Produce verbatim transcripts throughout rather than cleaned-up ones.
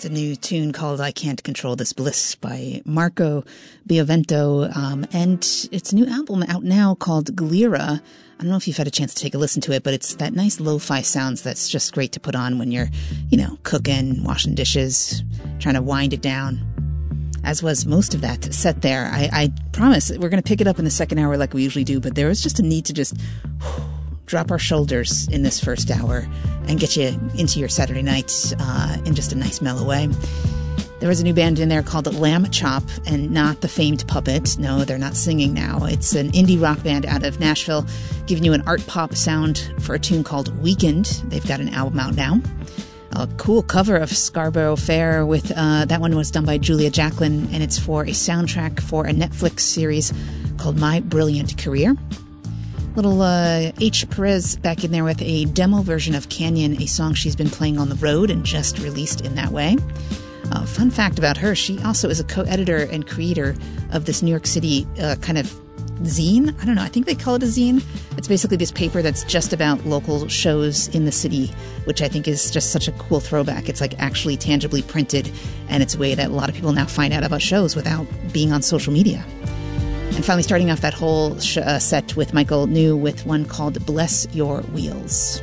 a new tune called I Can't Control This Bliss by Marco Biavento. Um, and it's a new album out now called Glira. I don't know if you've had a chance to take a listen to it, but it's that nice lo-fi sounds that's just great to put on when you're, you know, cooking, washing dishes, trying to wind it down. As was most of that set there. I, I promise we're going to pick it up in the second hour like we usually do, but there was just a need to just drop our shoulders in this first hour and get you into your Saturday night uh, in just a nice mellow way. There was a new band in there called Lamb Chop, and not the famed Puppet. No, they're not singing now. It's an indie rock band out of Nashville, giving you an art pop sound for a tune called Weekend. They've got an album out now. A cool cover of Scarborough Fair with, uh, that one was done by Julia Jacklin, and it's for a soundtrack for a Netflix series called My Brilliant Career. Little uh, H. Perez back in there with a demo version of Canyon, a song she's been playing on the road and just released in that way. Uh, fun fact about her, she also is a co-editor and creator of this New York City uh, kind of zine. I don't know, I think they call it a zine. It's basically this paper that's just about local shows in the city, which I think is just such a cool throwback. It's like actually tangibly printed, and it's a way that a lot of people now find out about shows without being on social media. And finally, starting off that whole sh- uh, set with Michael New with one called Bless Your Wheels.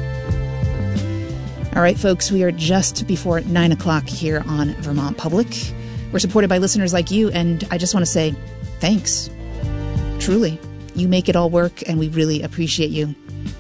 All right, folks, we are just before nine o'clock here on Vermont Public. We're supported by listeners like you, and I just want to say thanks. Truly, you make it all work, and we really appreciate you.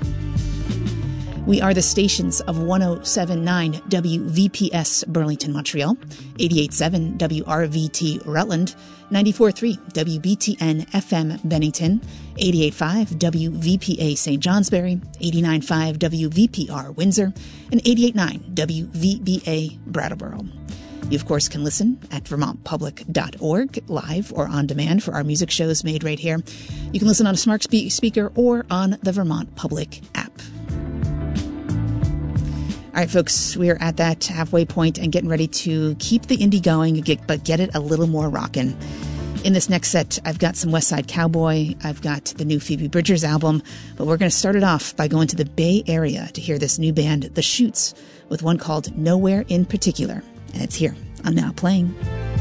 We are the stations of one oh seven point nine W V P S Burlington, Montreal, eighty-eight point seven W R V T Rutland, ninety-four point three W B T N F M Bennington, eighty-eight point five W V P A Saint Johnsbury, eighty-nine point five W V P R Windsor, and eighty-eight point nine W V B A Brattleboro. You, of course, can listen at vermont public dot org, live or on demand for our music shows made right here. You can listen on a smart spe- speaker or on the Vermont Public app. All right, folks, we're at that halfway point and getting ready to keep the indie going, get, but get it a little more rockin'. In this next set, I've got some West Side Cowboy. I've got the new Phoebe Bridgers album, but we're going to start it off by going to the Bay Area to hear this new band, The Shoots, with one called Nowhere in Particular. And it's here on Now Playing.